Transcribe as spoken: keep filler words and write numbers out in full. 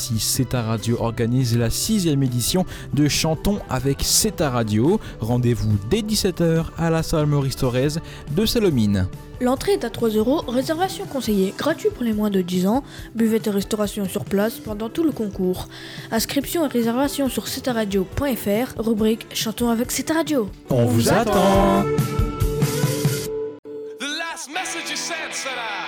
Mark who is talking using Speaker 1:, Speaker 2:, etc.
Speaker 1: Ainsi, C E T A Radio organise la sixième édition de Chantons avec C E T A Radio. Rendez-vous dès dix-sept heures à la salle Maurice Thorez de Salomine.
Speaker 2: L'entrée est à trois euros, réservation conseillée, gratuit pour les moins de dix ans, buvette et restauration sur place pendant tout le concours. Inscription et réservation sur c e t a radio point f r, rubrique Chantons avec C E T A Radio.
Speaker 1: On vous attend.
Speaker 3: The last message you sent, said I.